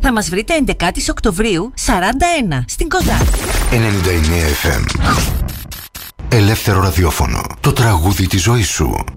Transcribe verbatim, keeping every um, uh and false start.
Θα μας βρείτε έντεκα Οκτωβρίου σαράντα ένα στην Κοζά. ενενήντα εννέα εφ εμ. Ελεύθερο ραδιόφωνο. Το τραγούδι της ζωής σου.